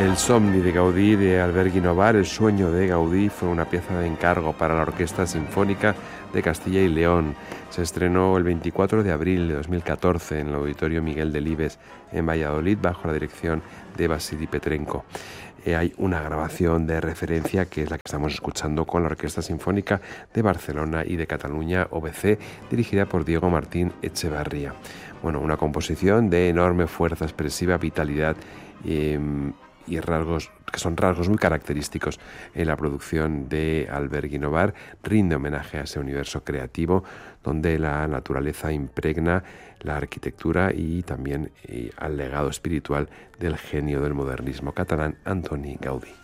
El Somni de Gaudí de Albert Guinovart, El sueño de Gaudí, fue una pieza de encargo para la Orquesta Sinfónica de Castilla y León. Se estrenó el 24 de abril de 2014 en el Auditorio Miguel Delibes en Valladolid bajo la dirección de Vasily Petrenko. Hay una grabación de referencia que es la que estamos escuchando con la Orquesta Sinfónica de Barcelona y de Cataluña, OBC, dirigida por Diego Martín Echevarría. Bueno, una composición de enorme fuerza expresiva, vitalidad y rasgos que son rasgos muy característicos en la producción de Albert Guinovart. Rinde homenaje a ese universo creativo donde la naturaleza impregna la arquitectura y también al legado espiritual del genio del modernismo catalán, Antoni Gaudí.